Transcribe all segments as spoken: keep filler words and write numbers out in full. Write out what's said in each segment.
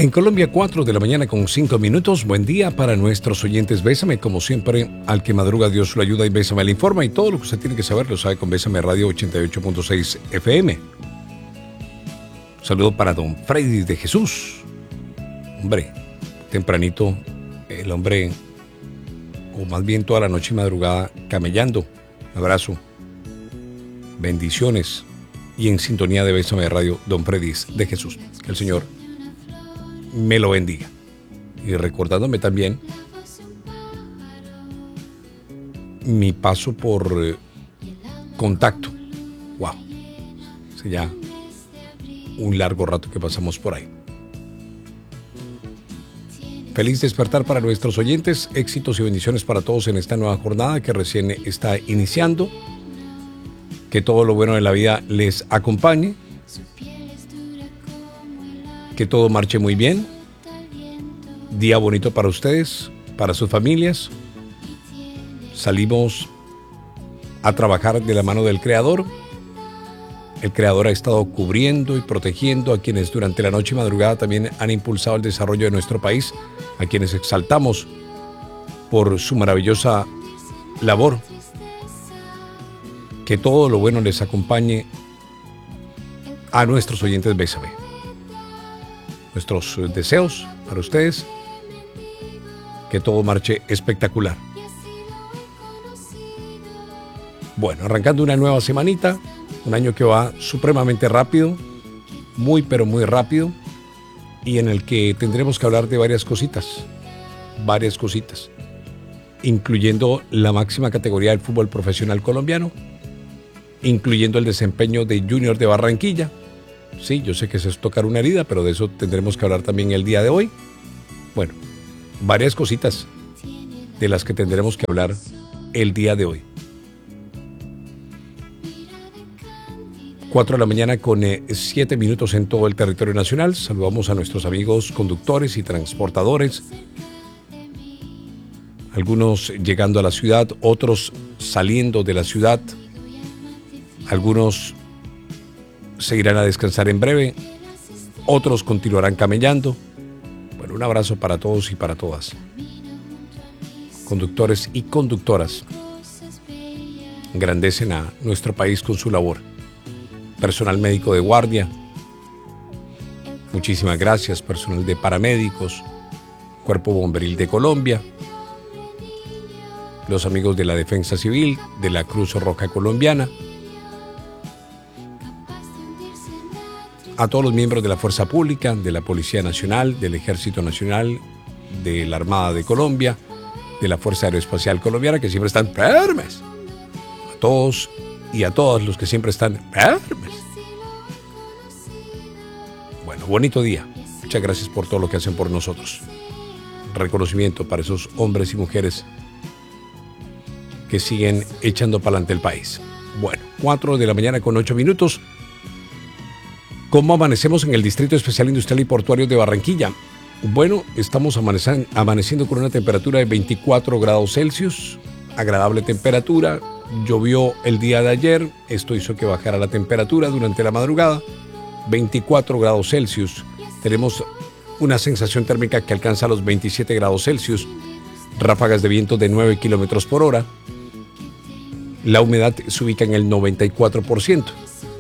En Colombia, cuatro de la mañana con cinco minutos. Buen día para nuestros oyentes. Bésame, como siempre, al que madruga Dios lo ayuda y Bésame le informa. Y todo lo que usted tiene que saber lo sabe con Bésame Radio ochenta y ocho punto seis F M. Un saludo para don Freddy de Jesús. Hombre, tempranito, el hombre, o más bien toda la noche y madrugada, camellando. Abrazo. Bendiciones. Y en sintonía de Bésame Radio, don Freddy de Jesús. Que el Señor me lo bendiga. Y recordándome también mi paso por eh, contacto. Wow. Hace ya un largo rato que pasamos por ahí. Feliz despertar para nuestros oyentes. Éxitos y bendiciones para todos en esta nueva jornada que recién está iniciando. Que todo lo bueno de la vida les acompañe. Que todo marche muy bien. Día bonito para ustedes, para sus familias. Salimos a trabajar de la mano del Creador. El Creador ha estado cubriendo y protegiendo a quienes durante la noche y madrugada también han impulsado el desarrollo de nuestro país, a quienes exaltamos por su maravillosa labor. Que todo lo bueno les acompañe a nuestros oyentes Bésame. Nuestros deseos para ustedes, que todo marche espectacular. Bueno, arrancando una nueva semanita, un año que va supremamente rápido, muy pero muy rápido, y en el que tendremos que hablar de varias cositas, varias cositas, incluyendo la máxima categoría del fútbol profesional colombiano, incluyendo el desempeño de Junior de Barranquilla. Sí, yo sé que eso es tocar una herida, pero de eso tendremos que hablar también el día de hoy. Bueno, varias cositas de las que tendremos que hablar el día de hoy. Cuatro de la mañana con eh, siete minutos en todo el territorio nacional. Saludamos a nuestros amigos conductores y transportadores. Algunos llegando a la ciudad, otros saliendo de la ciudad. Algunos se irán a descansar en breve, otros continuarán camellando. Bueno, un abrazo para todos y para todas. Conductores y conductoras engrandecen a nuestro país con su labor. Personal médico de guardia, muchísimas gracias. Personal de paramédicos, Cuerpo Bomberil de Colombia, los amigos de la Defensa Civil, de la Cruz Roja Colombiana, a todos los miembros de la Fuerza Pública, de la Policía Nacional, del Ejército Nacional, de la Armada de Colombia, de la Fuerza Aeroespacial Colombiana, que siempre están firmes. A todos y a todos los que siempre están firmes. Bueno, bonito día. Muchas gracias por todo lo que hacen por nosotros. Reconocimiento para esos hombres y mujeres que siguen echando para adelante el país. Bueno, cuatro de la mañana con ocho minutos. ¿Cómo amanecemos en el Distrito Especial Industrial y Portuario de Barranquilla? Bueno, estamos amaneciendo con una temperatura de veinticuatro grados Celsius, agradable temperatura. Llovió el día de ayer, esto hizo que bajara la temperatura durante la madrugada, veinticuatro grados Celsius. Tenemos una sensación térmica que alcanza los veintisiete grados Celsius, ráfagas de viento de nueve kilómetros por hora. La humedad se ubica en el noventa y cuatro por ciento.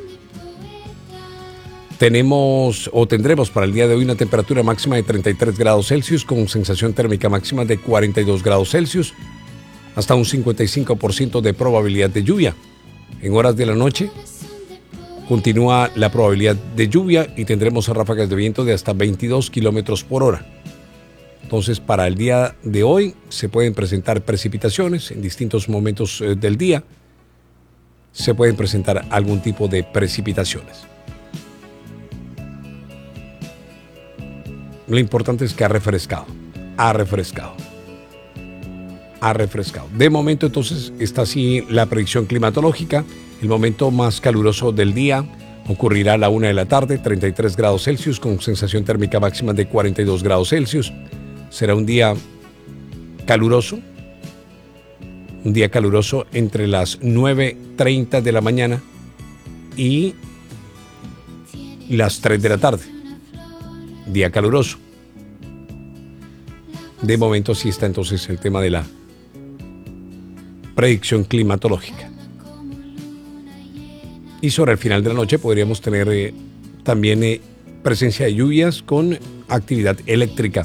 Tenemos o tendremos para el día de hoy una temperatura máxima de treinta y tres grados Celsius con sensación térmica máxima de cuarenta y dos grados Celsius, hasta un cincuenta y cinco por ciento de probabilidad de lluvia. En horas de la noche continúa la probabilidad de lluvia y tendremos ráfagas de viento de hasta veintidós kilómetros por hora. Entonces, para el día de hoy se pueden presentar precipitaciones en distintos momentos del día. Se pueden presentar algún tipo de precipitaciones. Lo importante es que ha refrescado, ha refrescado, ha refrescado. De momento, entonces, está así la predicción climatológica. El momento más caluroso del día ocurrirá a la una de la tarde, treinta y tres grados Celsius, con sensación térmica máxima de cuarenta y dos grados Celsius. Será un día caluroso, un día caluroso entre las nueve treinta de la mañana y las tres de la tarde. Día caluroso. De momento sí está entonces el tema de la predicción climatológica. Y sobre el final de la noche podríamos tener eh, también eh, presencia de lluvias con actividad eléctrica,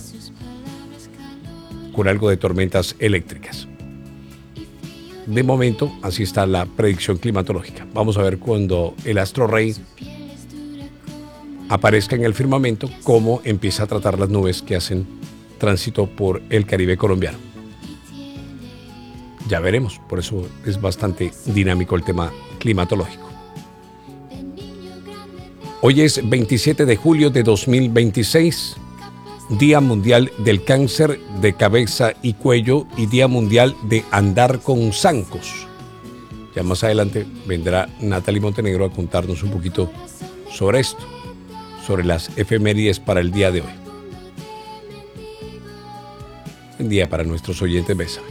con algo de tormentas eléctricas. De momento, así está la predicción climatológica. Vamos a ver cuando el astro rey aparezca en el firmamento, cómo empieza a tratar las nubes que hacen tránsito por el Caribe colombiano. Ya veremos, por eso es bastante dinámico el tema climatológico. Hoy es veintisiete de julio de dos mil veintiséis, Día Mundial del Cáncer de Cabeza y Cuello y Día Mundial de Andar con Zancos. Ya más adelante vendrá Natalie Montenegro a contarnos un poquito sobre esto, sobre las efemérides para el día de hoy. Buen día para nuestros oyentes, Bésame.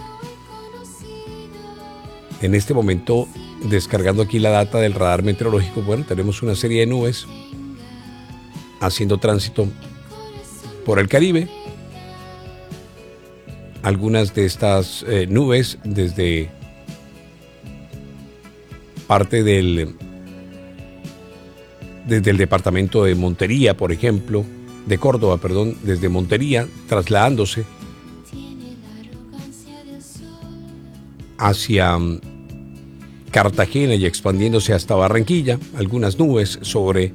En este momento, descargando aquí la data del radar meteorológico, bueno, tenemos una serie de nubes haciendo tránsito por el Caribe. Algunas de estas eh, nubes desde parte del desde el departamento de Montería, por ejemplo, de Córdoba, perdón, desde Montería, trasladándose hacia Cartagena y expandiéndose hasta Barranquilla. Algunas nubes sobre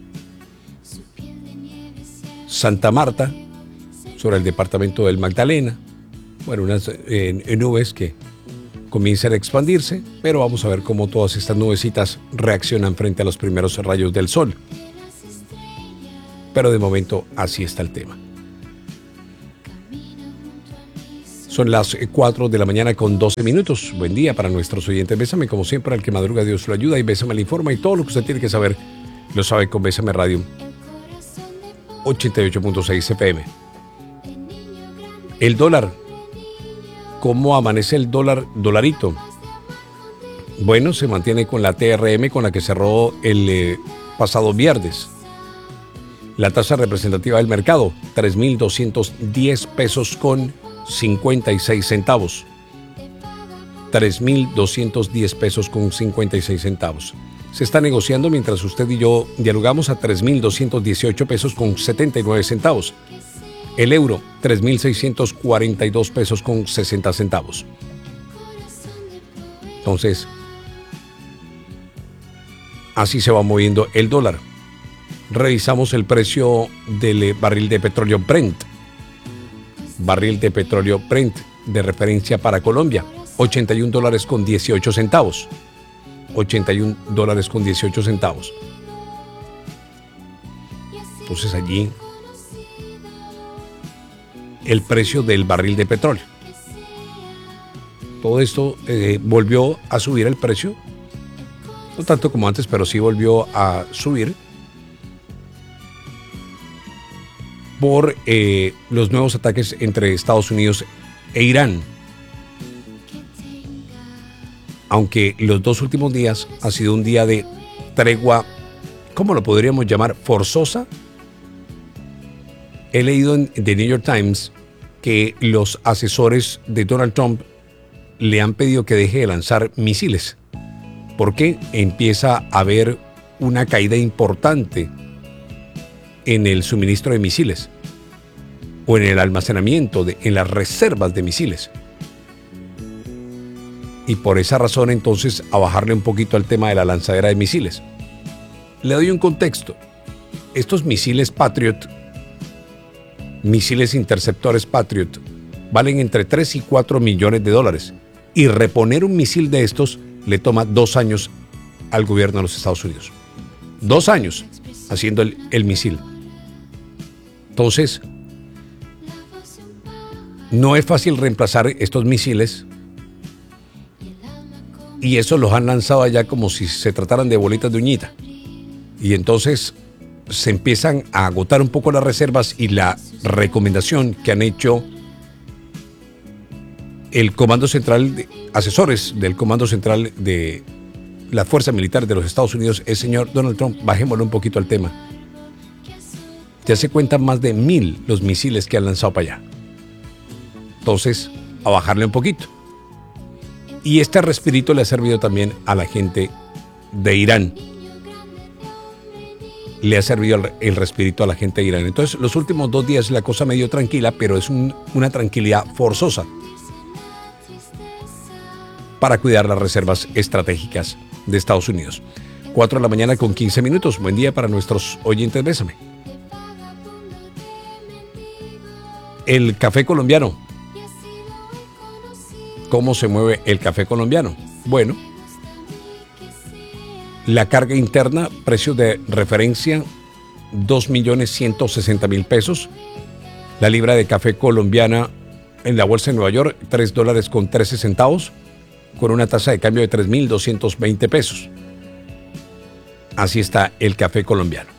Santa Marta, sobre el departamento del Magdalena. Bueno, unas eh, nubes que comienzan a expandirse, pero vamos a ver cómo todas estas nubecitas reaccionan frente a los primeros rayos del sol. Pero de momento así está el tema. Son las cuatro de la mañana con doce minutos. Buen día para nuestros oyentes. Bésame, como siempre, al que madruga Dios lo ayuda, y Bésame le informa, y todo lo que usted tiene que saber lo sabe con Bésame Radio ochenta y ocho punto seis F M. El dólar. ¿Cómo amanece el dólar, dolarito? Bueno, se mantiene con la T R M con la que cerró el eh, pasado viernes. La tasa representativa del mercado, tres mil doscientos diez pesos con cincuenta y seis centavos. tres mil doscientos diez pesos con cincuenta y seis centavos. Se está negociando mientras usted y yo dialogamos a tres mil doscientos dieciocho pesos con setenta y nueve centavos. El euro, tres mil seiscientos cuarenta y dos pesos con sesenta centavos. Entonces, así se va moviendo el dólar. Revisamos el precio del barril de petróleo Brent. Barril de petróleo Brent de referencia para Colombia, ochenta y un dólares con dieciocho centavos. ochenta y un dólares con dieciocho centavos. Entonces allí el precio del barril de petróleo. Todo esto eh, volvió a subir el precio, no tanto como antes, pero sí volvió a subir por eh, los nuevos ataques entre Estados Unidos e Irán. Aunque los dos últimos días ha sido un día de tregua, ¿cómo lo podríamos llamar? Forzosa. He leído en The New York Times que los asesores de Donald Trump le han pedido que deje de lanzar misiles, porque empieza a haber una caída importante en el suministro de misiles o en el almacenamiento, de, en las reservas de misiles. Y por esa razón entonces a bajarle un poquito al tema de la lanzadera de misiles. Le doy un contexto. Estos misiles Patriot, misiles interceptores Patriot, valen entre tres y cuatro millones de dólares. Y reponer un misil de estos le toma dos años al gobierno de los Estados Unidos. Dos años haciendo el, el misil. Entonces, no es fácil reemplazar estos misiles. Y esos los han lanzado allá como si se trataran de bolitas de uñita. Y entonces se empiezan a agotar un poco las reservas, y la recomendación que han hecho el Comando Central, de, asesores del Comando Central de la Fuerza Militar de los Estados Unidos es: señor Donald Trump, bajémosle un poquito al tema. Ya se cuentan más de mil los misiles que han lanzado para allá. entonces a bajarle un poquito. Y este respirito le ha servido también a la gente de Irán. Le ha servido el, el respirito a la gente de Irán. Entonces, los últimos dos días la cosa medio tranquila, pero es un, una tranquilidad forzosa para cuidar las reservas estratégicas de Estados Unidos. cuatro de la mañana con quince minutos. Buen día para nuestros oyentes. Bésame. El café colombiano. ¿Cómo se mueve el café colombiano? Bueno, la carga interna, precio de referencia, dos millones ciento sesenta mil pesos. La libra de café colombiana en la bolsa de Nueva York, tres dólares con trece centavos, con una tasa de cambio de tres mil doscientos veinte pesos. Así está el café colombiano.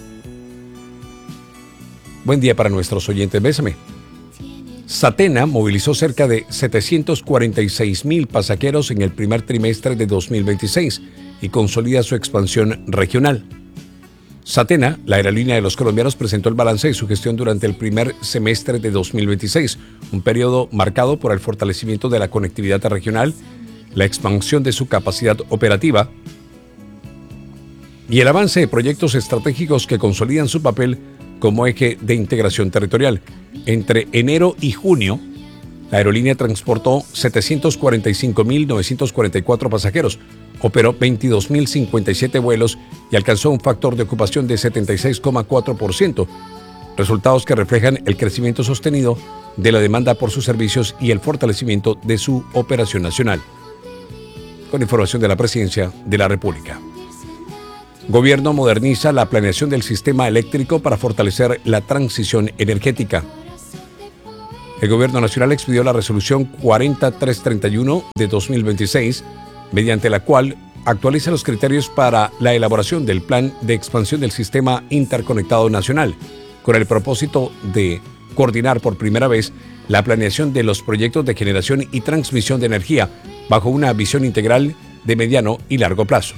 Buen día para nuestros oyentes. Bésame. Satena movilizó cerca de setecientos cuarenta y seis mil pasajeros en el primer trimestre de dos mil veintiséis y consolida su expansión regional. Satena, la aerolínea de los colombianos, presentó el balance de su gestión durante el primer semestre de dos mil veintiséis, un periodo marcado por el fortalecimiento de la conectividad regional, la expansión de su capacidad operativa y el avance de proyectos estratégicos que consolidan su papel como eje de integración territorial. Entre enero y junio, la aerolínea transportó setecientos cuarenta y cinco mil novecientos cuarenta y cuatro pasajeros, operó veintidós mil cincuenta y siete vuelos y alcanzó un factor de ocupación de setenta y seis coma cuatro por ciento, resultados que reflejan el crecimiento sostenido de la demanda por sus servicios y el fortalecimiento de su operación nacional. Con información de la Presidencia de la República. Gobierno moderniza la planeación del sistema eléctrico para fortalecer la transición energética. El Gobierno Nacional expidió la resolución cuarenta mil trescientos treinta y uno de dos mil veintiséis, mediante la cual actualiza los criterios para la elaboración del Plan de Expansión del Sistema Interconectado Nacional, con el propósito de coordinar por primera vez la planeación de los proyectos de generación y transmisión de energía bajo una visión integral de mediano y largo plazo.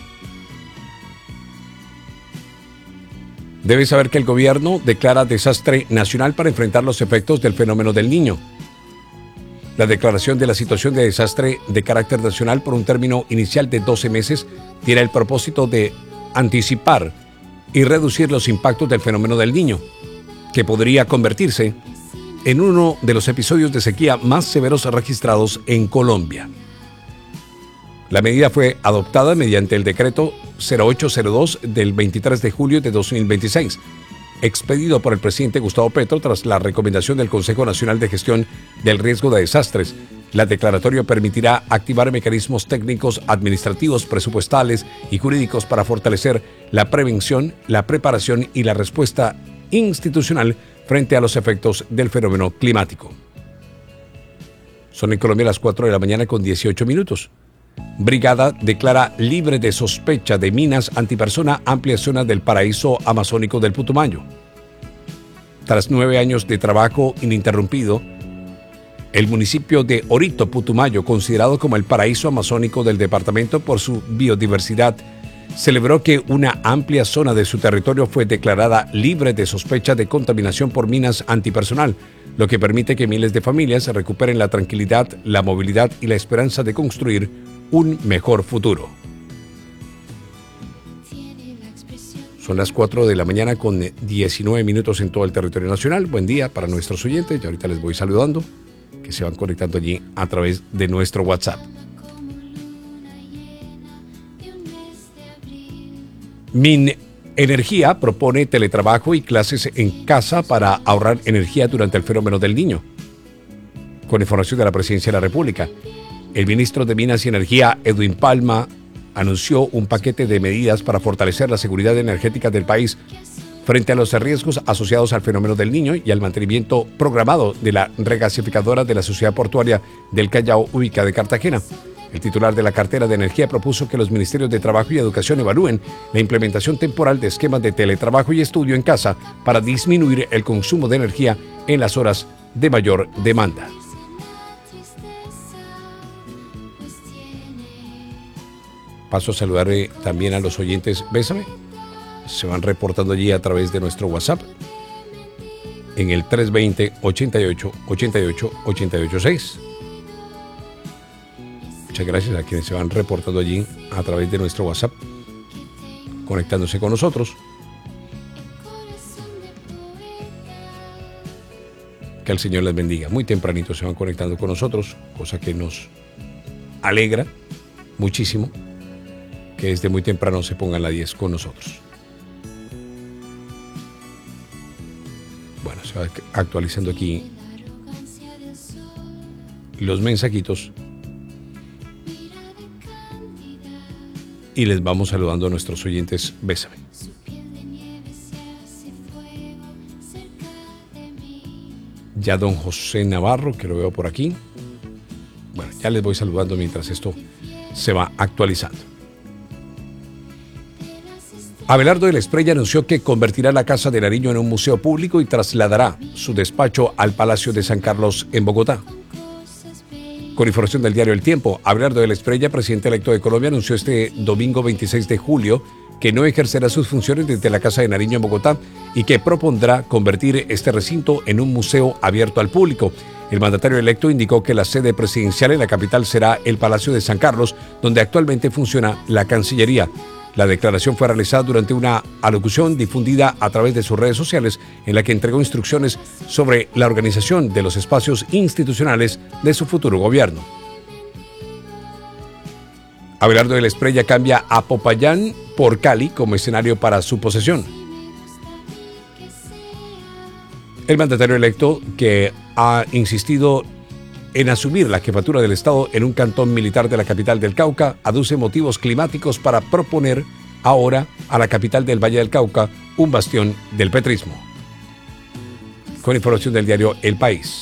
Debe saber que el gobierno declara desastre nacional para enfrentar los efectos del fenómeno del Niño. La declaración de la situación de desastre de carácter nacional por un término inicial de doce meses tiene el propósito de anticipar y reducir los impactos del fenómeno del Niño, que podría convertirse en uno de los episodios de sequía más severos registrados en Colombia. La medida fue adoptada mediante el decreto cero ocho cero dos del veintitrés de julio de dos mil veintiséis, expedido por el presidente Gustavo Petro tras la recomendación del Consejo Nacional de Gestión del Riesgo de Desastres. La declaratoria permitirá activar mecanismos técnicos, administrativos, presupuestales y jurídicos para fortalecer la prevención, la preparación y la respuesta institucional frente a los efectos del fenómeno climático. Son en Colombia las cuatro de la mañana con dieciocho minutos. Brigada declara libre de sospecha de minas antipersona amplia zona del paraíso amazónico del Putumayo. Tras nueve años de trabajo ininterrumpido, el municipio de Orito, Putumayo, considerado como el paraíso amazónico del departamento por su biodiversidad, celebró que una amplia zona de su territorio fue declarada libre de sospecha de contaminación por minas antipersonal, lo que permite que miles de familias recuperen la tranquilidad, la movilidad y la esperanza de construir un mejor futuro. Son las cuatro de la mañana con diecinueve minutos en todo el territorio nacional. Buen día para nuestros oyentes. Y ahorita les voy saludando, que se van conectando allí a través de nuestro WhatsApp. Minenergia propone teletrabajo y clases en casa para ahorrar energía durante el fenómeno del Niño. Con información de la Presidencia de la República, el ministro de Minas y Energía, Edwin Palma, anunció un paquete de medidas para fortalecer la seguridad energética del país frente a los riesgos asociados al fenómeno del Niño y al mantenimiento programado de la regasificadora de la Sociedad Portuaria del Callao, ubicada en Cartagena. El titular de la cartera de energía propuso que los ministerios de Trabajo y Educación evalúen la implementación temporal de esquemas de teletrabajo y estudio en casa para disminuir el consumo de energía en las horas de mayor demanda. Paso a saludar eh, también a los oyentes. Bésame. Se van reportando allí a través de nuestro WhatsApp. en el tres dos cero, ochenta y ocho, ochenta y ocho, ochenta y ocho seis. Muchas gracias a quienes se van reportando allí a través de nuestro WhatsApp, conectándose con nosotros. Que el Señor les bendiga. Muy tempranito se van conectando con nosotros, cosa que nos alegra muchísimo que desde muy temprano se pongan la diez con nosotros. Bueno, se va actualizando aquí los mensajitos y les vamos saludando a nuestros oyentes. Bésame. Ya don José Navarro, que lo veo por aquí. Bueno, ya les voy saludando mientras esto se va actualizando. Abelardo del Espriella anunció que convertirá la Casa de Nariño en un museo público y trasladará su despacho al Palacio de San Carlos en Bogotá. Con información del diario El Tiempo, Abelardo del Espriella, presidente electo de Colombia, anunció este domingo veintiséis de julio que no ejercerá sus funciones desde la Casa de Nariño en Bogotá y que propondrá convertir este recinto en un museo abierto al público. El mandatario electo indicó que la sede presidencial en la capital será el Palacio de San Carlos, donde actualmente funciona la Cancillería. La declaración fue realizada durante una alocución difundida a través de sus redes sociales, en la que entregó instrucciones sobre la organización de los espacios institucionales de su futuro gobierno. Abelardo del Espriella cambia a Popayán por Cali como escenario para su posesión. El mandatario electo, que ha insistido en asumir la jefatura del Estado en un cantón militar de la capital del Cauca, aduce motivos climáticos para proponer ahora a la capital del Valle del Cauca un bastión del petrismo. Con información del diario El País.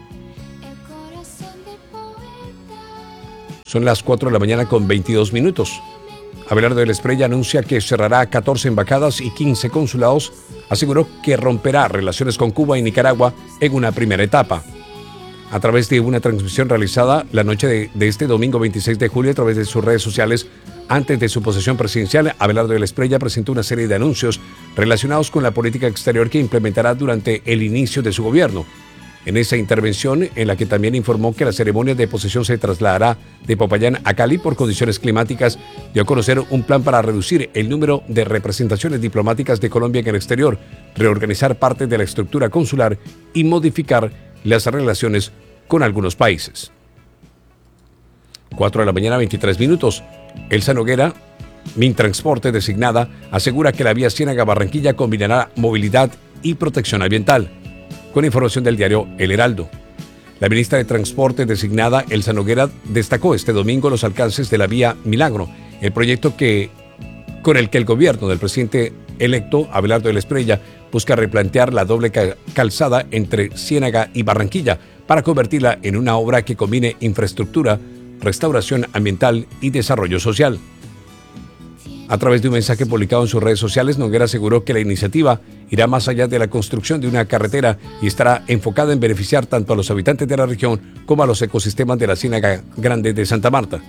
Son las cuatro de la mañana con veintidós minutos. Abelardo del Espriella anuncia que cerrará catorce embajadas y quince consulados. Aseguró que romperá relaciones con Cuba y Nicaragua en una primera etapa. A través de una transmisión realizada la noche de, de este domingo veintiséis de julio a través de sus redes sociales, antes de su posesión presidencial, Abelardo del Espriella presentó una serie de anuncios relacionados con la política exterior que implementará durante el inicio de su gobierno. En esa intervención, en la que también informó que la ceremonia de posesión se trasladará de Popayán a Cali por condiciones climáticas, dio a conocer un plan para reducir el número de representaciones diplomáticas de Colombia en el exterior, reorganizar parte de la estructura consular y modificar las relaciones con algunos países. cuatro de la mañana, veintitrés minutos. Elsa Noguera, Mintransporte designada, asegura que la vía Ciénaga-Barranquilla combinará movilidad y protección ambiental. Con información del diario El Heraldo. La ministra de Transporte designada, Elsa Noguera, destacó este domingo los alcances de la vía Milagro, el proyecto que, con el que el gobierno del presidente electo, Abelardo del Espriella, busca replantear la doble calzada entre Ciénaga y Barranquilla para convertirla en una obra que combine infraestructura, restauración ambiental y desarrollo social. A través de un mensaje publicado en sus redes sociales, Noguera aseguró que la iniciativa irá más allá de la construcción de una carretera y estará enfocada en beneficiar tanto a los habitantes de la región como a los ecosistemas de la Ciénaga Grande de Santa Marta.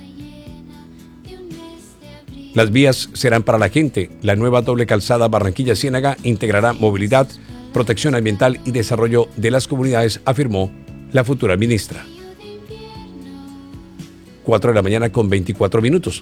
Las vías serán para la gente. La nueva doble calzada Barranquilla-Ciénaga integrará movilidad, protección ambiental y desarrollo de las comunidades, afirmó la futura ministra. cuatro de la mañana con veinticuatro minutos.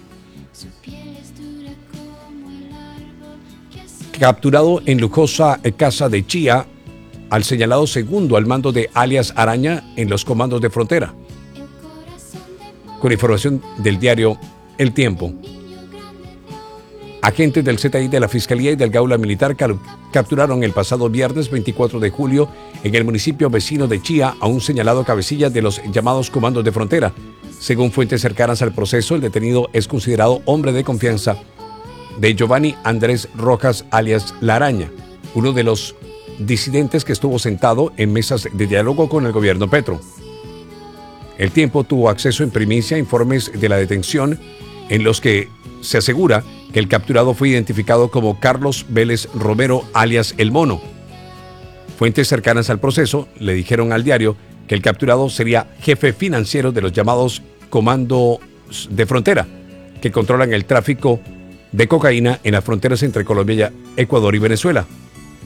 Capturado en lujosa casa de Chía, al señalado segundo al mando de alias Araña en los comandos de frontera. Con información del diario El Tiempo. Agentes del Z I de la Fiscalía y del Gaula Militar capturaron el pasado viernes veinticuatro de julio en el municipio vecino de Chía a un señalado cabecilla de los llamados comandos de frontera. Según fuentes cercanas al proceso, el detenido es considerado hombre de confianza de Giovanni Andrés Rojas, alias La Araña, uno de los disidentes que estuvo sentado en mesas de diálogo con el gobierno Petro. El Tiempo tuvo acceso en primicia a informes de la detención en los que se asegura que el capturado fue identificado como Carlos Vélez Romero, alias El Mono. Fuentes cercanas al proceso le dijeron al diario que el capturado sería jefe financiero de los llamados comandos de frontera, que controlan el tráfico de cocaína en las fronteras entre Colombia, Ecuador y Venezuela.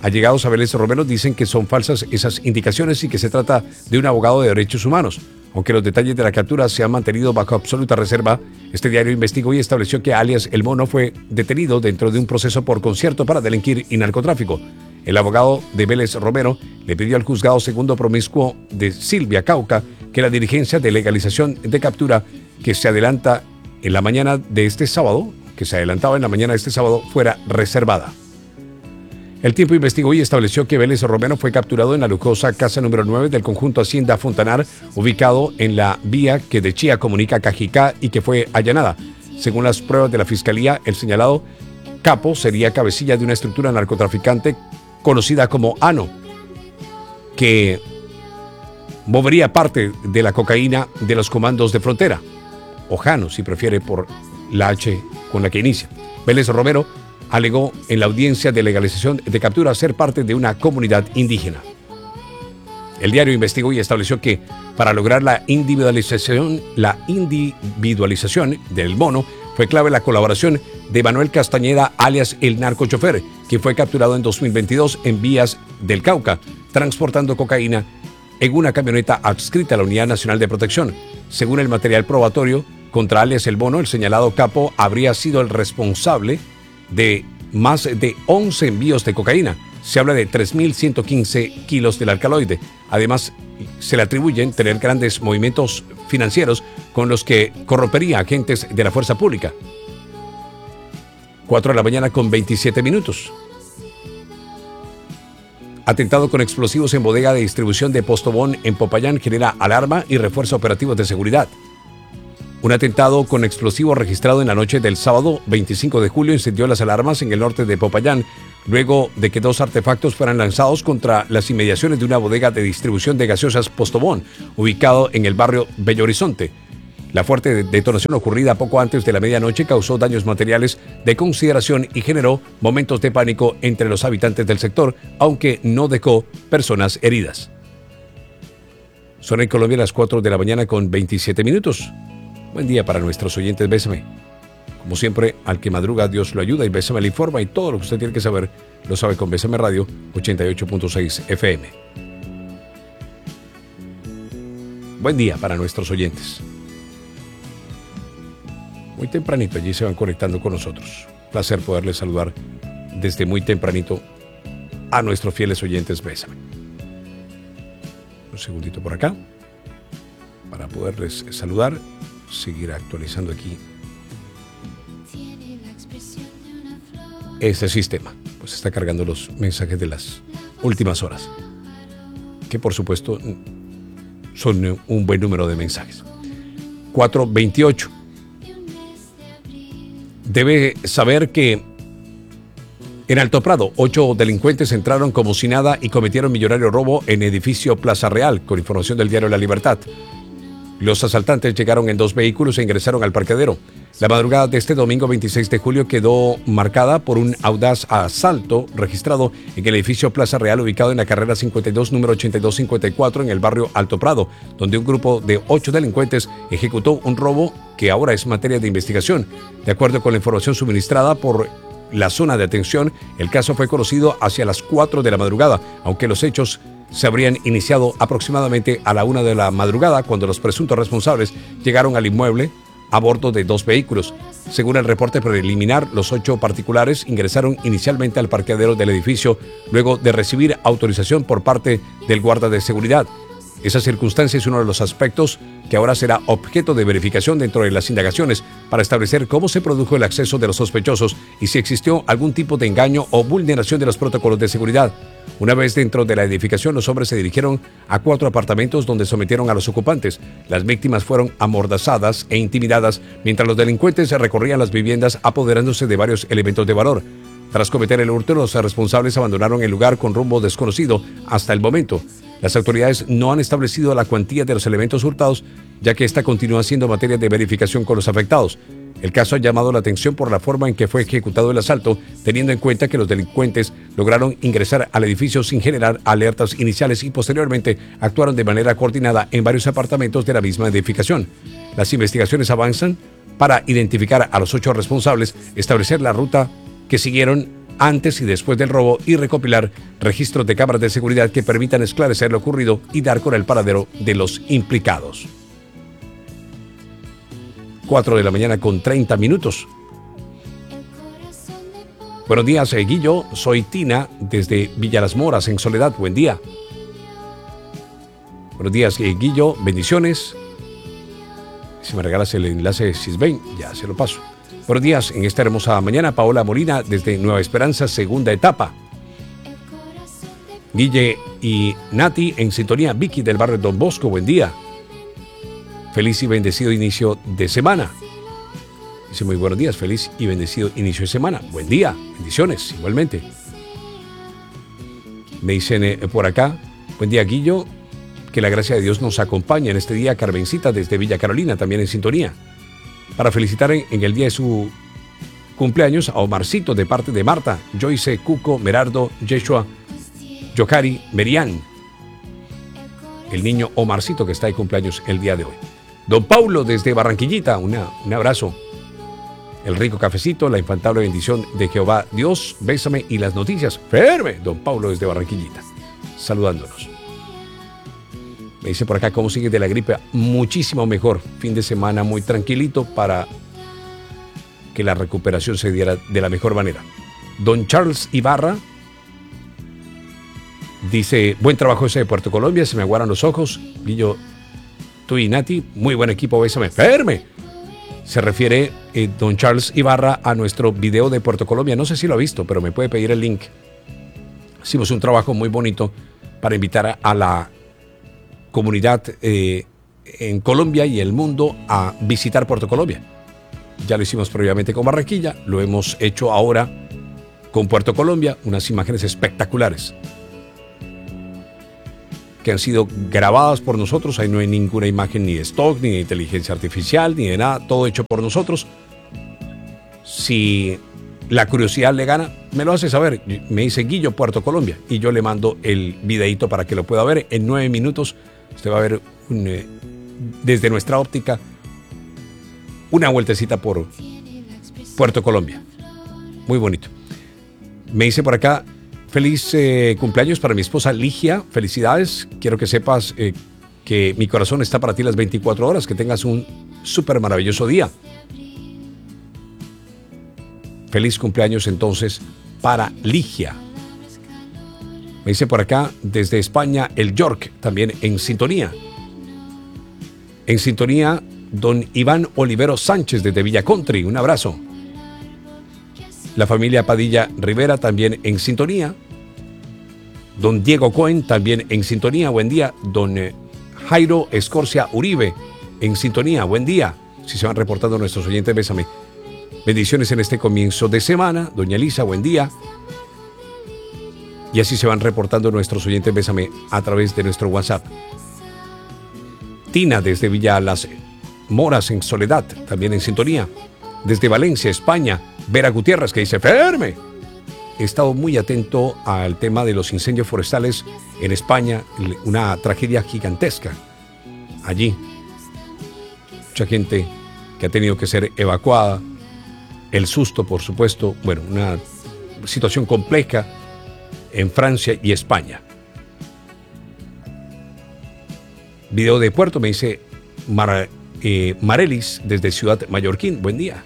Allegados a Vélez Romero dicen que son falsas esas indicaciones y que se trata de un abogado de derechos humanos. Aunque los detalles de la captura se han mantenido bajo absoluta reserva, este diario investigó y estableció que alias El Mono fue detenido dentro de un proceso por concierto para delinquir y narcotráfico. El abogado de Vélez Romero le pidió al juzgado segundo promiscuo de Silvia Cauca que la diligencia de legalización de captura que se adelanta en la mañana de este sábado, que se adelantaba en la mañana de este sábado, fuera reservada. El Tiempo investigó y estableció que Vélez Romero fue capturado en la lujosa casa número nueve del conjunto Hacienda Fontanar, ubicado en la vía que de Chía comunica a Cajicá y que fue allanada. Según las pruebas de la Fiscalía, el señalado capo sería cabecilla de una estructura narcotraficante conocida como ANO, que movería parte de la cocaína de los comandos de frontera, o Jano, si prefiere por la H con la que inicia. Vélez Romero alegó en la audiencia de legalización de captura ser parte de una comunidad indígena. El diario investigó y estableció que para lograr la individualización, la individualización del mono fue clave la colaboración de Manuel Castañeda, alias el narcochofer, que fue capturado en dos mil veintidós en vías del Cauca, transportando cocaína en una camioneta adscrita a la Unidad Nacional de Protección. Según el material probatorio, contra alias El Mono, el señalado capo habría sido el responsable de más de once envíos de cocaína. Se habla de tres mil ciento quince kilos del alcaloide. Además, se le atribuyen tener grandes movimientos financieros con los que corrompería agentes de la fuerza pública. cuatro de la mañana con veintisiete minutos. Atentado con explosivos en bodega de distribución de Postobón en Popayán genera alarma y refuerza operativos de seguridad. Un atentado con explosivo registrado en la noche del sábado veinticinco de julio encendió las alarmas en el norte de Popayán, luego de que dos artefactos fueran lanzados contra las inmediaciones de una bodega de distribución de gaseosas Postobón, ubicado en el barrio Bello Horizonte. La fuerte detonación ocurrida poco antes de la medianoche causó daños materiales de consideración y generó momentos de pánico entre los habitantes del sector, aunque no dejó personas heridas. Son en Colombia las cuatro de la mañana con veintisiete minutos. Buen día para nuestros oyentes, Bésame. Como siempre, al que madruga, Dios lo ayuda y Bésame le informa, y todo lo que usted tiene que saber lo sabe con Bésame Radio ochenta y ocho punto seis F M. Buen día para nuestros oyentes. Muy tempranito allí se van conectando con nosotros. Placer poderles saludar desde muy tempranito a nuestros fieles oyentes, Bésame. Un segundito por acá para poderles saludar. Seguir actualizando aquí este sistema. Pues está cargando los mensajes de las últimas horas, que por supuesto son un buen número de mensajes. cuatro veintiocho. Debe saber que en Alto Prado, ocho delincuentes entraron como si nada y cometieron millonario robo en edificio Plaza Real, con información del diario La Libertad. Los asaltantes llegaron en dos vehículos e ingresaron al parqueadero. La madrugada de este domingo veintiséis de julio quedó marcada por un audaz asalto registrado en el edificio Plaza Real, ubicado en la carrera cincuenta y dos, número ochenta y dos cincuenta y cuatro, en el barrio Alto Prado, donde un grupo de ocho delincuentes ejecutó un robo que ahora es materia de investigación. De acuerdo con la información suministrada por la zona de atención, el caso fue conocido hacia las cuatro de la madrugada, aunque los hechos se habrían iniciado aproximadamente a la una de la madrugada, cuando los presuntos responsables llegaron al inmueble a bordo de dos vehículos. Según el reporte preliminar, los ocho particulares ingresaron inicialmente al parqueadero del edificio luego de recibir autorización por parte del guarda de seguridad. Esa circunstancia es uno de los aspectos que ahora será objeto de verificación dentro de las indagaciones para establecer cómo se produjo el acceso de los sospechosos y si existió algún tipo de engaño o vulneración de los protocolos de seguridad. Una vez dentro de la edificación, los hombres se dirigieron a cuatro apartamentos donde sometieron a los ocupantes. Las víctimas fueron amordazadas e intimidadas mientras los delincuentes recorrían las viviendas apoderándose de varios elementos de valor. Tras cometer el hurto, los responsables abandonaron el lugar con rumbo desconocido hasta el momento. Las autoridades no han establecido la cuantía de los elementos hurtados, ya que esta continúa siendo materia de verificación con los afectados. El caso ha llamado la atención por la forma en que fue ejecutado el asalto, teniendo en cuenta que los delincuentes lograron ingresar al edificio sin generar alertas iniciales y posteriormente actuaron de manera coordinada en varios apartamentos de la misma edificación. Las investigaciones avanzan para identificar a los ocho responsables, establecer la ruta que siguieron antes y después del robo y recopilar registros de cámaras de seguridad que permitan esclarecer lo ocurrido y dar con el paradero de los implicados. cuatro de la mañana con treinta minutos. Buenos días, eh, Guillo. Soy Tina desde Villa Las Moras, en Soledad. Buen día. Buenos días, eh, Guillo. Bendiciones. Si me regalas el enlace de Sisbén, ya se lo paso. Buenos días en esta hermosa mañana. Paola Molina desde Nueva Esperanza, segunda etapa. Guille y Nati en sintonía. Vicky del barrio Don Bosco. Buen día. Feliz y bendecido inicio de semana. Dice muy buenos días, feliz y bendecido inicio de semana. Buen día, bendiciones, igualmente. Me dicen eh, por acá, buen día, Guillo, que la gracia de Dios nos acompañe en este día. Carmencita desde Villa Carolina, también en sintonía. Para felicitar en, en el día de su cumpleaños a Omarcito de parte de Marta, Joyce, Cuco, Merardo, Yeshua, Yocari, Merian. El niño Omarcito que está de cumpleaños el día de hoy. Don Paulo desde Barranquillita, una, un abrazo. El rico cafecito, la infantable bendición de Jehová Dios, bésame y las noticias. Firme, don Paulo desde Barranquillita, saludándonos. Me dice por acá cómo sigue de la gripe. Muchísimo mejor. Fin de semana muy tranquilito para que la recuperación se diera de la mejor manera. Don Charles Ibarra dice, buen trabajo ese de Puerto Colombia, se me aguaran los ojos. Guillo, tú y Nati, muy buen equipo, bésame. Firme. Se refiere eh, don Charles Ibarra a nuestro video de Puerto Colombia. No sé si lo ha visto, pero me puede pedir el link. Hicimos un trabajo muy bonito para invitar a, a la comunidad eh, en Colombia y el mundo a visitar Puerto Colombia. Ya lo hicimos previamente con Barranquilla, lo hemos hecho ahora con Puerto Colombia, unas imágenes espectaculares que han sido grabadas por nosotros. Ahí no hay ninguna imagen ni de stock, ni de inteligencia artificial, ni de nada, todo hecho por nosotros. Si la curiosidad le gana, me lo hace saber. Me dice Guillo, Puerto Colombia, y yo le mando el videíto para que lo pueda ver. En nueve minutos usted va a ver un, eh, desde nuestra óptica una vueltecita por Puerto Colombia. Muy bonito. Me dice por acá, feliz eh, cumpleaños para mi esposa Ligia. Felicidades. Quiero que sepas eh, que mi corazón está para ti las veinticuatro horas. Que tengas un súper maravilloso día. Feliz cumpleaños entonces para Ligia. Me dice por acá desde España el York, también en sintonía. En sintonía don Iván Olivero Sánchez desde Villa Country. Un abrazo. La familia Padilla Rivera también en sintonía. Don Diego Cohen también en sintonía. Buen día. Don eh, Jairo Escorcia Uribe en sintonía. Buen día. Si se van reportando nuestros oyentes, bésame. Bendiciones en este comienzo de semana. Doña Elisa, buen día. Y así se van reportando nuestros oyentes, bésame, a través de nuestro WhatsApp. Tina desde Villa Las Moras en Soledad, también en sintonía. Desde Valencia, España, Vera Gutiérrez, que dice, firme. He estado muy atento al tema de los incendios forestales en España, una tragedia gigantesca. Allí, mucha gente que ha tenido que ser evacuada, el susto, por supuesto, bueno, una situación compleja en Francia y España. Video de Puerto, me dice Mar, eh, Marelis desde Ciudad Mallorquín. Buen día.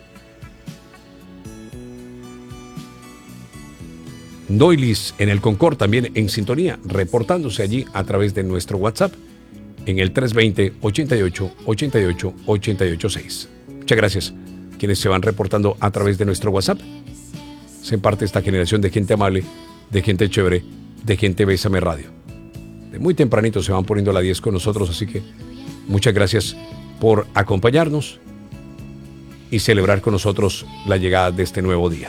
Noilis en el Concord también en sintonía, reportándose allí a través de nuestro WhatsApp en el tres dos cero, ochenta y ocho, ochenta y ocho, ochenta y ocho seis. Muchas gracias quienes se van reportando a través de nuestro WhatsApp. Hacen parte de esta generación de gente amable, de gente chévere, de gente Bésame Radio. De muy tempranito se van poniendo a la diez con nosotros, así que muchas gracias por acompañarnos y celebrar con nosotros la llegada de este nuevo día.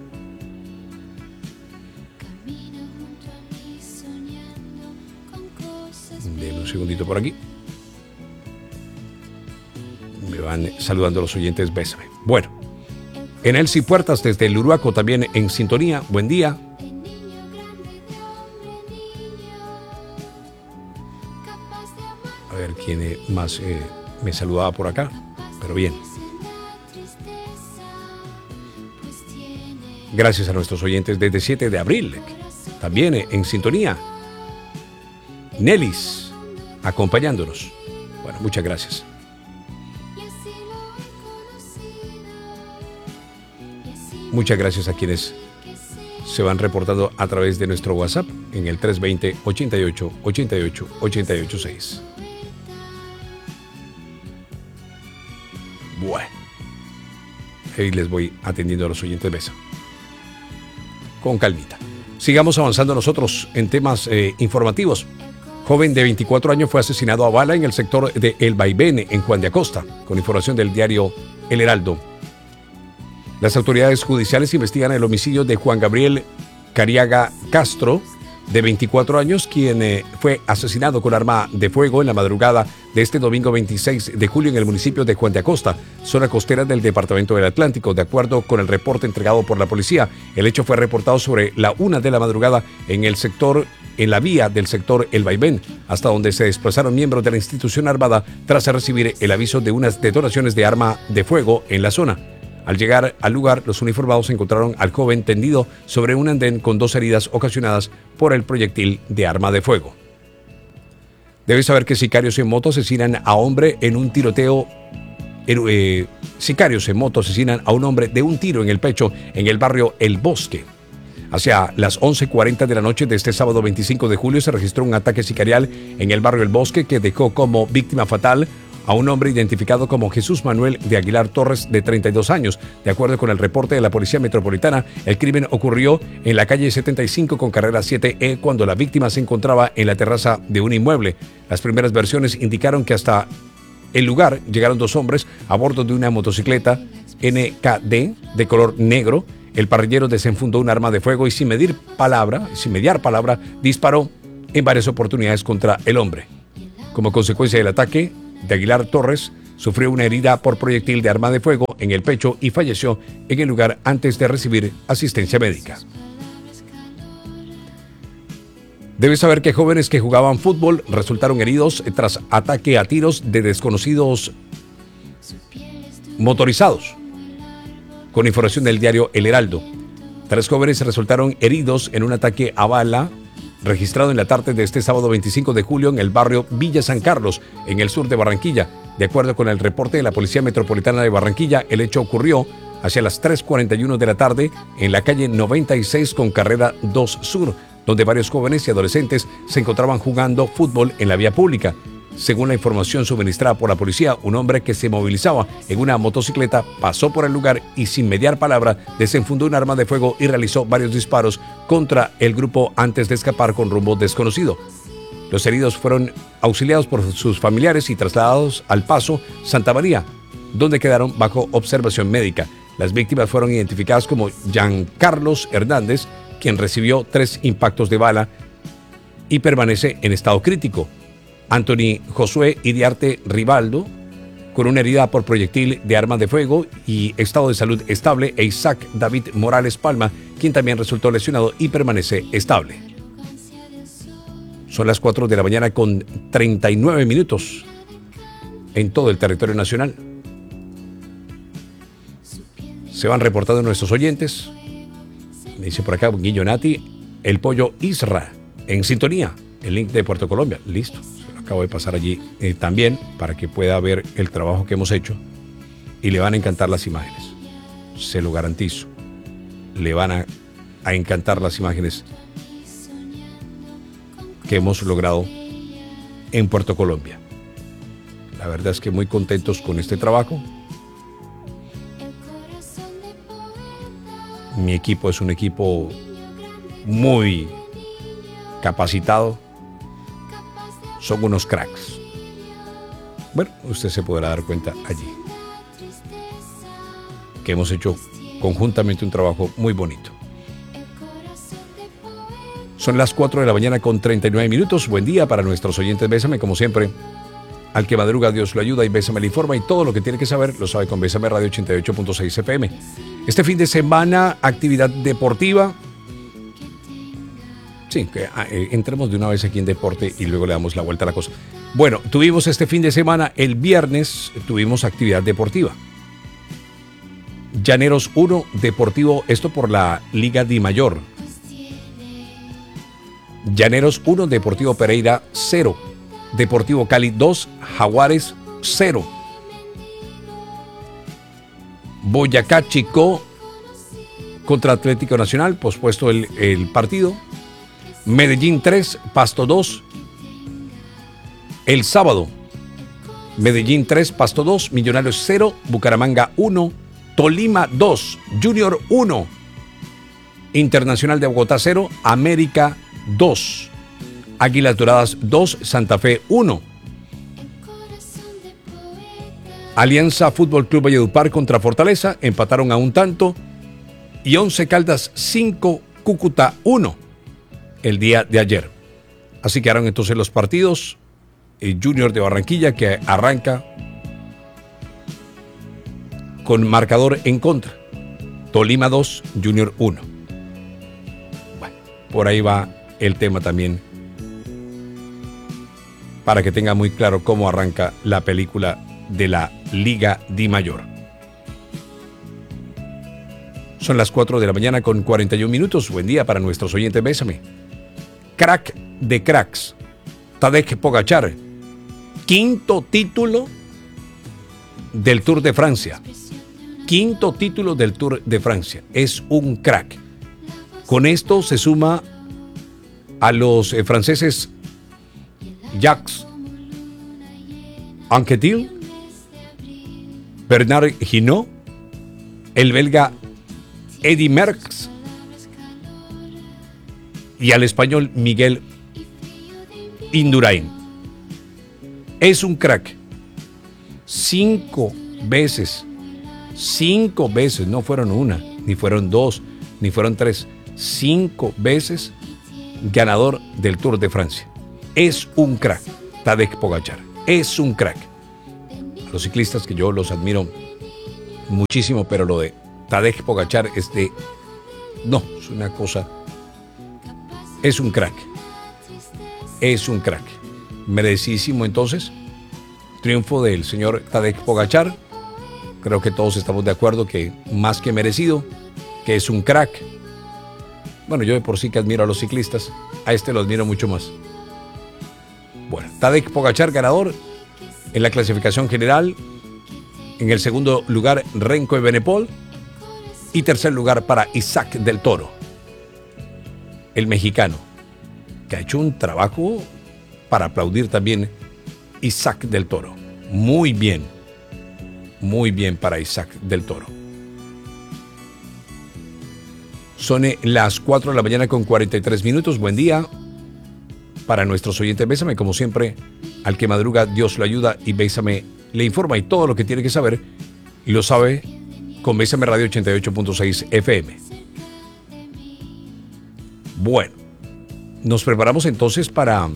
Denme un segundito por aquí. Me van saludando los oyentes, bésame. Bueno, en Elsie Puertas desde el Uruaco también en sintonía. Buen día. A ver quién más eh, me saludaba por acá, pero bien. Gracias a nuestros oyentes desde siete de abril. También en sintonía. Nelis, acompañándonos. Bueno, muchas gracias. Muchas gracias a quienes se van reportando a través de nuestro WhatsApp en el tres dos cero, ochenta y ocho, ochenta y ocho, ochenta y ocho seis. Bueno, ahí les voy atendiendo a los oyentes. Beso. Con calmita. Sigamos avanzando nosotros en temas eh, informativos. Joven de veinticuatro años fue asesinado a bala en el sector de El Vaivén, en Juan de Acosta, con información del diario El Heraldo. Las autoridades judiciales investigan el homicidio de Juan Gabriel Cariaga Castro, de veinticuatro años, quien eh, fue asesinado con arma de fuego en la madrugada de este domingo veintiséis de julio en el municipio de Juan de Acosta, zona costera del departamento del Atlántico. De acuerdo con el reporte entregado por la policía, el hecho fue reportado sobre la una de la madrugada en el sector, en la vía del sector El Vaivén, hasta donde se desplazaron miembros de la institución armada tras recibir el aviso de unas detonaciones de arma de fuego en la zona. Al llegar al lugar, los uniformados encontraron al joven tendido sobre un andén con dos heridas ocasionadas por el proyectil de arma de fuego. Debes saber que sicarios en moto asesinan a hombre en un tiroteo. Eh, sicarios en moto asesinan a un hombre de un tiro en el pecho en el barrio El Bosque. Hacia las once cuarenta de la noche de este sábado veinticinco de julio se registró un ataque sicarial en el barrio El Bosque que dejó como víctima fatal a un hombre identificado como Jesús Manuel de Aguilar Torres, de treinta y dos años. De acuerdo con el reporte de la Policía Metropolitana, el crimen ocurrió en la calle setenta y cinco con carrera siete E cuando la víctima se encontraba en la terraza de un inmueble. Las primeras versiones indicaron que hasta el lugar llegaron dos hombres a bordo de una motocicleta N K D de color negro. El parrillero desenfundó un arma de fuego y sin medir palabra, sin mediar palabra, disparó en varias oportunidades contra el hombre. Como consecuencia del ataque, de Aguilar Torres sufrió una herida por proyectil de arma de fuego en el pecho y falleció en el lugar antes de recibir asistencia médica. Debes saber que jóvenes que jugaban fútbol resultaron heridos tras ataque a tiros de desconocidos motorizados. Con información del diario El Heraldo, tres jóvenes resultaron heridos en un ataque a bala registrado en la tarde de este sábado veinticinco de julio en el barrio Villa San Carlos, en el sur de Barranquilla. De acuerdo con el reporte de la Policía Metropolitana de Barranquilla, el hecho ocurrió hacia las tres cuarenta y uno de la tarde en la calle noventa y seis con carrera dos Sur, donde varios jóvenes y adolescentes se encontraban jugando fútbol en la vía pública. Según la información suministrada por la policía, un hombre que se movilizaba en una motocicleta pasó por el lugar y sin mediar palabra desenfundó un arma de fuego y realizó varios disparos contra el grupo antes de escapar con rumbo desconocido. Los heridos fueron auxiliados por sus familiares y trasladados al Paso Santa María, donde quedaron bajo observación médica. Las víctimas fueron identificadas como Giancarlos Hernández, quien recibió tres impactos de bala y permanece en estado crítico. Anthony Josué Iriarte Rivaldo, con una herida por proyectil de arma de fuego y estado de salud estable, e Isaac David Morales Palma, quien también resultó lesionado y permanece estable. Son las cuatro de la mañana con treinta y nueve minutos en todo el territorio nacional. Se van reportando nuestros oyentes. Me dice por acá Guillo Nati, el pollo Isra, en sintonía. El link de Puerto Colombia, listo. Acabo de pasar allí eh, también para que pueda ver el trabajo que hemos hecho y le van a encantar las imágenes, se lo garantizo. Le van a, a encantar las imágenes que hemos logrado en Puerto Colombia. La verdad es que muy contentos con este trabajo. Mi equipo es un equipo muy capacitado. Son unos cracks. Bueno, usted se podrá dar cuenta allí que hemos hecho conjuntamente un trabajo muy bonito. Son las cuatro de la mañana con treinta y nueve minutos. Buen día para nuestros oyentes. Bésame, como siempre. Al que madruga, Dios lo ayuda, y Bésame le informa, y todo lo que tiene que saber lo sabe con Bésame Radio ochenta y ocho punto seis F M. Este fin de semana, actividad deportiva. Sí, que eh, entremos de una vez aquí en deporte y luego le damos la vuelta a la cosa. Bueno, tuvimos este fin de semana, el viernes tuvimos actividad deportiva. Llaneros uno, Deportivo, esto por la Liga Di Mayor. Llaneros uno, Deportivo Pereira cero. Deportivo Cali dos, Jaguares cero. Boyacá Chicó contra Atlético Nacional, pospuesto el, el partido. Medellín tres, Pasto dos. El sábado, Medellín tres, Pasto dos, Millonarios cero, Bucaramanga uno, Tolima dos, Junior uno, Internacional de Bogotá cero, América dos, Águilas Doradas dos, Santa Fe uno. Alianza Fútbol Club Valledupar contra Fortaleza, empataron a un tanto. Y Once Caldas cinco, Cúcuta uno el día de ayer. Así quedaron entonces los partidos. El Junior de Barranquilla, que arranca con marcador en contra. Tolima dos, Junior uno. Bueno, por ahí va el tema también, para que tenga muy claro cómo arranca la película de la Liga Di Mayor. Son las cuatro de la mañana con cuarenta y un minutos. Buen día para nuestros oyentes. Bésame. Crack de cracks. Tadej Pogačar. Quinto título del Tour de Francia. Quinto título del Tour de Francia. Es un crack. Con esto se suma a los eh, franceses Jacques Anquetil, Bernard Hinault, el belga Eddy Merckx y al español Miguel Indurain. Es un crack. Cinco veces, cinco veces, no fueron una, ni fueron dos, ni fueron tres, cinco veces ganador del Tour de Francia. Es un crack, Tadej Pogačar. Es un crack. A los ciclistas, que yo los admiro muchísimo, pero lo de Tadej Pogačar es de... No, es una cosa... Es un crack. Es un crack. Merecidísimo entonces triunfo del señor Tadej Pogačar. Creo que todos estamos de acuerdo que más que merecido, que es un crack. Bueno, yo de por sí que admiro a los ciclistas, a este lo admiro mucho más. Bueno, Tadej Pogačar ganador en la clasificación general. En el segundo lugar, Renko Evenepoel. Y tercer lugar para Isaac del Toro, el mexicano, que ha hecho un trabajo para aplaudir también. Isaac del Toro. Muy bien. Muy bien para Isaac del Toro. Son las cuatro de la mañana con cuarenta y tres minutos. Buen día para nuestros oyentes. Bésame, como siempre, al que madruga, Dios lo ayuda, y Bésame le informa y todo lo que tiene que saber, y lo sabe con Bésame Radio ochenta y ocho punto seis F M. Bueno, nos preparamos entonces para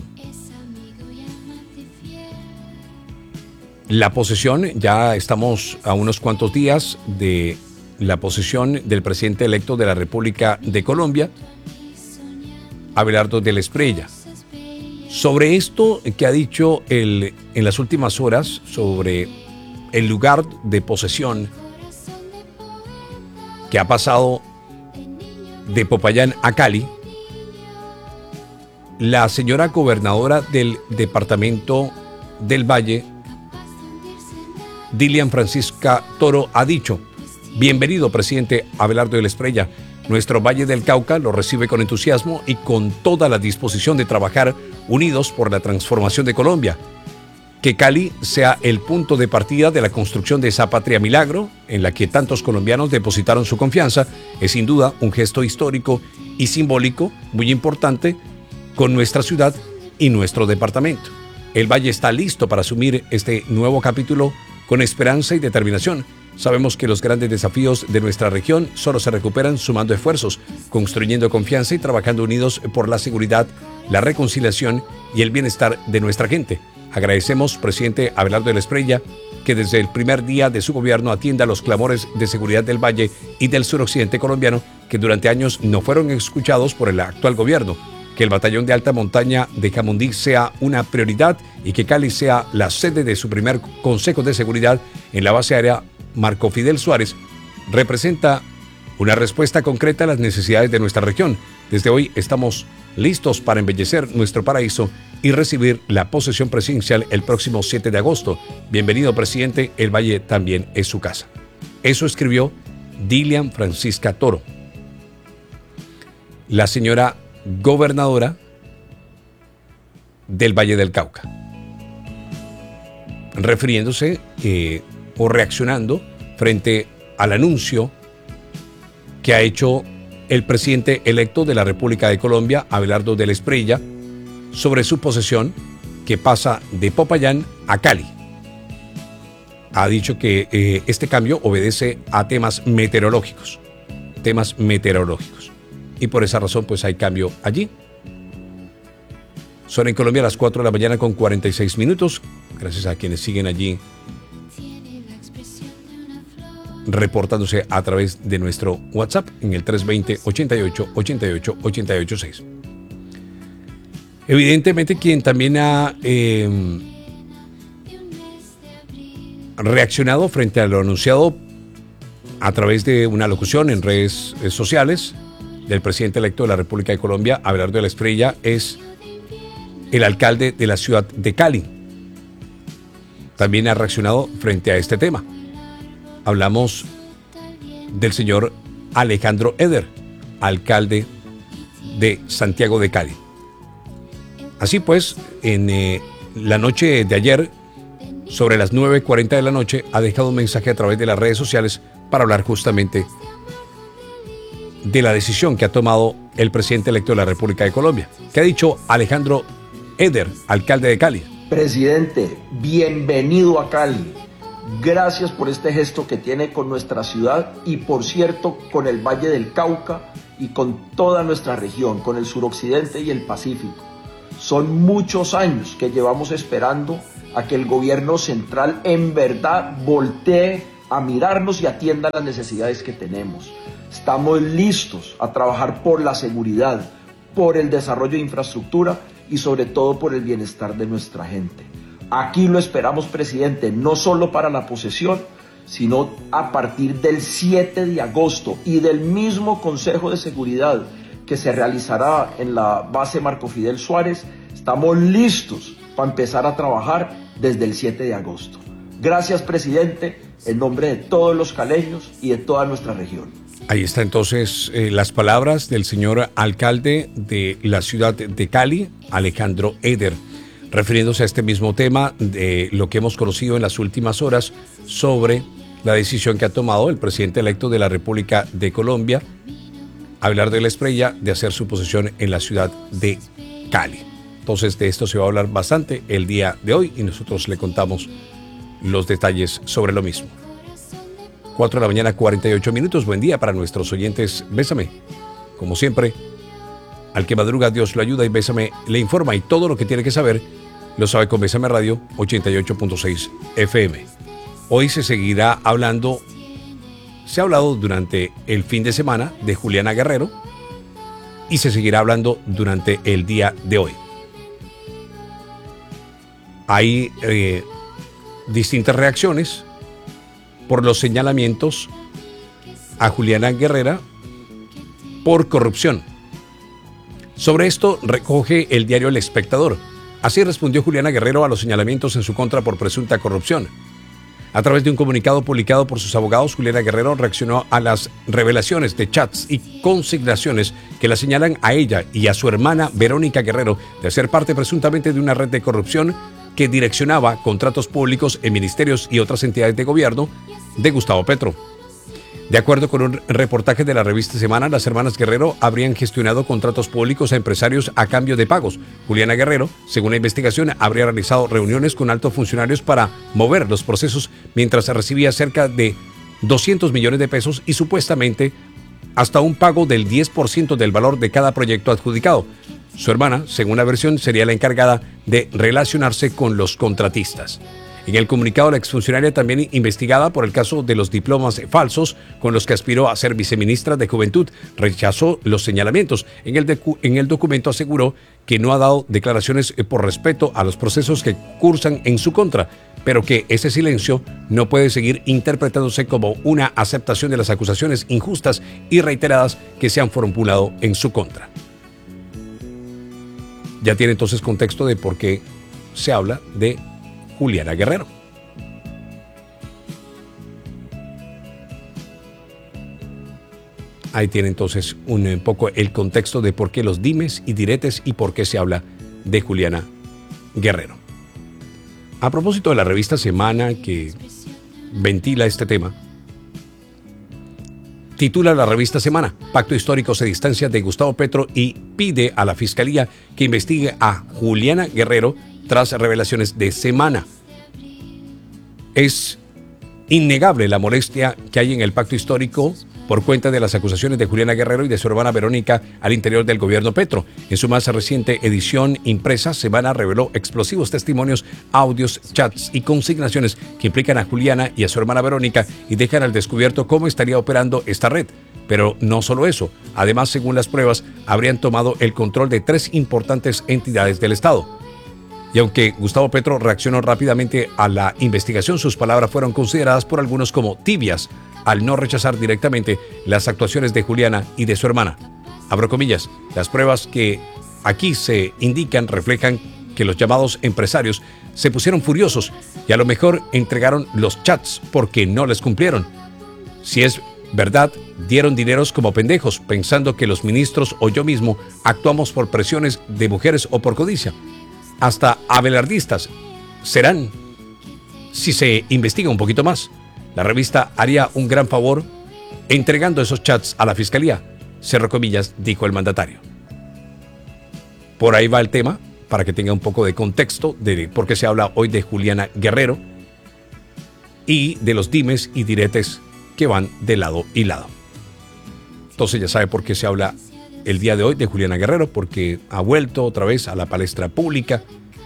la posesión. Ya estamos a unos cuantos días de la posesión del presidente electo de la República de Colombia, Abelardo del Espriella. Sobre esto que ha dicho él en las últimas horas, sobre el lugar de posesión que ha pasado de Popayán a Cali, la señora gobernadora del departamento del Valle, Dilian Francisca Toro, ha dicho: bienvenido, presidente Abelardo del Espriella. Nuestro Valle del Cauca lo recibe con entusiasmo y con toda la disposición de trabajar unidos por la transformación de Colombia. Que Cali sea el punto de partida de la construcción de esa patria milagro en la que tantos colombianos depositaron su confianza es sin duda un gesto histórico y simbólico muy importante con nuestra ciudad y nuestro departamento. El Valle está listo para asumir este nuevo capítulo con esperanza y determinación. Sabemos que los grandes desafíos de nuestra región solo se recuperan sumando esfuerzos, construyendo confianza y trabajando unidos por la seguridad, la reconciliación y el bienestar de nuestra gente. Agradecemos, presidente Abelardo del Espriella, que desde el primer día de su gobierno atienda los clamores de seguridad del Valle y del suroccidente colombiano, que durante años no fueron escuchados por el actual gobierno. Que el batallón de alta montaña de Jamundí sea una prioridad y que Cali sea la sede de su primer Consejo de Seguridad en la base aérea Marco Fidel Suárez, representa una respuesta concreta a las necesidades de nuestra región. Desde hoy estamos listos para embellecer nuestro paraíso y recibir la posesión presidencial el próximo siete de agosto. Bienvenido, presidente, el Valle también es su casa. Eso escribió Dilian Francisca Toro, la señora gobernadora del Valle del Cauca, refiriéndose eh, o reaccionando frente al anuncio que ha hecho el presidente electo de la República de Colombia, Abelardo del Espriella, sobre su posesión que pasa de Popayán a Cali. Ha dicho que eh, este cambio obedece a temas meteorológicos, temas meteorológicos. Y por esa razón pues hay cambio allí. Son en Colombia las cuatro de la mañana con cuarenta y seis minutos. Gracias a quienes siguen allí reportándose a través de nuestro WhatsApp en el tres dos cero, ochenta y ocho, ochenta y ocho, ochenta y ocho seis. Evidentemente quien también ha eh, reaccionado frente a lo anunciado a través de una locución en redes sociales del presidente electo de la República de Colombia, Abelardo del Espriella, es el alcalde de la ciudad de Cali. También ha reaccionado frente a este tema. Hablamos del señor Alejandro Eder, alcalde de Santiago de Cali. Así pues, en eh, la noche de ayer, sobre las nueve y cuarenta de la noche, ha dejado un mensaje a través de las redes sociales para hablar justamente de la decisión que ha tomado el presidente electo de la República de Colombia. ¿Qué ha dicho Alejandro Eder, alcalde de Cali? Presidente, bienvenido a Cali. Gracias por este gesto que tiene con nuestra ciudad y, por cierto, con el Valle del Cauca y con toda nuestra región, con el suroccidente y el Pacífico. Son muchos años que llevamos esperando a que el gobierno central en verdad voltee a mirarnos y atienda las necesidades que tenemos. Estamos listos a trabajar por la seguridad, por el desarrollo de infraestructura y sobre todo por el bienestar de nuestra gente. Aquí lo esperamos, presidente, no solo para la posesión, sino a partir del siete de agosto y del mismo Consejo de Seguridad que se realizará en la base Marco Fidel Suárez. Estamos listos para empezar a trabajar desde el siete de agosto. Gracias, presidente, en nombre de todos los caleños y de toda nuestra región. Ahí está entonces eh, las palabras del señor alcalde de la ciudad de Cali, Alejandro Eder, refiriéndose a este mismo tema de lo que hemos conocido en las últimas horas sobre la decisión que ha tomado el presidente electo de la República de Colombia, Abelardo del Espriella, de hacer su posesión en la ciudad de Cali. Entonces de esto se va a hablar bastante el día de hoy y nosotros le contamos los detalles sobre lo mismo. cuatro de la mañana, cuarenta y ocho minutos. Buen día para nuestros oyentes. Bésame. Como siempre, al que madruga Dios lo ayuda y Bésame le informa y todo lo que tiene que saber lo sabe con Bésame Radio ochenta y ocho punto seis F M. Hoy se seguirá hablando, se ha hablado durante el fin de semana de Juliana Guerrero y se seguirá hablando durante el día de hoy. Hay eh, distintas reacciones por los señalamientos a Juliana Guerrero por corrupción. Sobre esto recoge el diario El Espectador. Así respondió Juliana Guerrero a los señalamientos en su contra por presunta corrupción. A través de un comunicado publicado por sus abogados, Juliana Guerrero reaccionó a las revelaciones de chats y consignaciones que la señalan a ella y a su hermana Verónica Guerrero de ser parte presuntamente de una red de corrupción que direccionaba contratos públicos en ministerios y otras entidades de gobierno de Gustavo Petro. De acuerdo con un reportaje de la revista Semana, las hermanas Guerrero habrían gestionado contratos públicos a empresarios a cambio de pagos. Juliana Guerrero, según la investigación, habría realizado reuniones con altos funcionarios para mover los procesos mientras recibía cerca de doscientos millones de pesos y supuestamente hasta un pago del diez por ciento del valor de cada proyecto adjudicado. Su hermana, según la versión, sería la encargada de relacionarse con los contratistas. En el comunicado, la exfuncionaria, también investigada por el caso de los diplomas falsos con los que aspiró a ser viceministra de Juventud, rechazó los señalamientos. En el, en el documento aseguró que no ha dado declaraciones por respeto a los procesos que cursan en su contra. pero que ese silencio no puede seguir interpretándose como una aceptación de las acusaciones injustas y reiteradas que se han formulado en su contra. Ya tiene entonces contexto de por qué se habla de Juliana Guerrero. Ahí tiene entonces un poco el contexto de por qué los dimes y diretes y por qué se habla de Juliana Guerrero. A propósito de la revista Semana, que ventila este tema, titula la revista Semana: Pacto Histórico se distancia de Gustavo Petro y pide a la Fiscalía que investigue a Juliana Guerrero tras revelaciones de Semana. Es innegable la molestia que hay en el pacto histórico por cuenta de las acusaciones de Juliana Guerrero y de su hermana Verónica al interior del gobierno Petro. En su más reciente edición impresa, Semana reveló explosivos testimonios, audios, chats y consignaciones que implican a Juliana y a su hermana Verónica y dejan al descubierto cómo estaría operando esta red. Pero no solo eso, además, según las pruebas, habrían tomado el control de tres importantes entidades del Estado. Y aunque Gustavo Petro reaccionó rápidamente a la investigación, sus palabras fueron consideradas por algunos como tibias, al no rechazar directamente las actuaciones de Juliana y de su hermana. Abro comillas, las pruebas que aquí se indican reflejan que los llamados empresarios se pusieron furiosos y a lo mejor entregaron los chats porque no les cumplieron. Si es verdad, dieron dineros como pendejos, pensando que los ministros o yo mismo actuamos por presiones de mujeres o por codicia. Hasta abelardistas serán si se investiga un poquito más. La revista haría un gran favor entregando esos chats a la Fiscalía, cerro comillas, dijo el mandatario. Por ahí va el tema, para que tenga un poco de contexto de por qué se habla hoy de Juliana Guerrero y de los dimes y diretes que van de lado y lado. Entonces ya sabe por qué se habla el día de hoy de Juliana Guerrero, porque ha vuelto otra vez a la palestra pública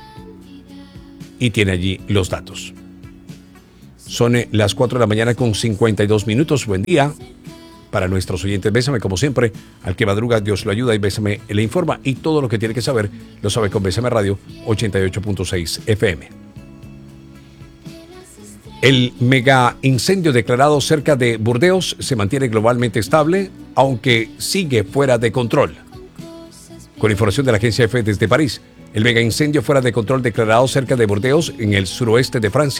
y tiene allí los datos. Son las cuatro de la mañana con cincuenta y dos minutos. Buen día para nuestros oyentes. Bésame como siempre. Al que madruga, Dios lo ayuda y Bésame le informa. Y todo lo que tiene que saber lo sabe con Bésame Radio ochenta y ocho punto seis F M. El mega incendio declarado cerca de Burdeos se mantiene globalmente estable, aunque sigue fuera de control. Con información de la agencia F desde París, el mega incendio fuera de control declarado cerca de Burdeos, en el suroeste de Francia,